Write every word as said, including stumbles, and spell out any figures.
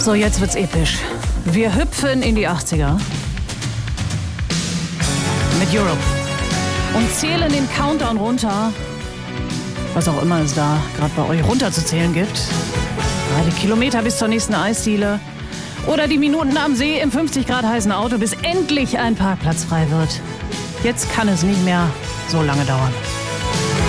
So, jetzt wird's episch. Wir hüpfen in die achtziger mit Europe und zählen den Countdown runter. Was auch immer es da gerade bei euch runterzuzählen gibt. Die Kilometer bis zur nächsten Eisdiele. Oder die Minuten am See im fünfzig Grad heißen Auto, bis endlich ein Parkplatz frei wird. Jetzt kann es nicht mehr so lange dauern.